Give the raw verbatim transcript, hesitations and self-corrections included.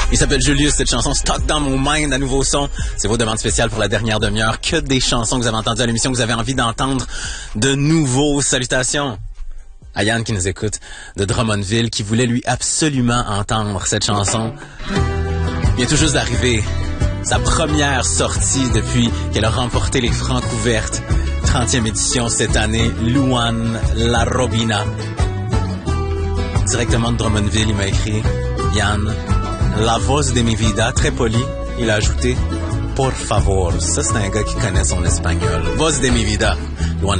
Il s'appelle Julius, cette chanson Stuck dans mon mind, à nouveau son. C'est vos demandes spéciales pour la dernière demi-heure. Que des chansons que vous avez entendues à l'émission, que vous avez envie d'entendre de nouveau. Salutations à Yann qui nous écoute de Drummondville, qui voulait lui absolument entendre cette chanson. Il vient tout juste d'arriver. Sa première sortie depuis qu'elle a remporté les Francs couvertes. trentième édition cette année, Luan La Robina. Directement de Drummondville, il m'a écrit Yann, la voz de mi vida, très poli, il a ajouté por favor. Ça, c'est un gars qui connaît son espagnol. Voz de mi vida. Luan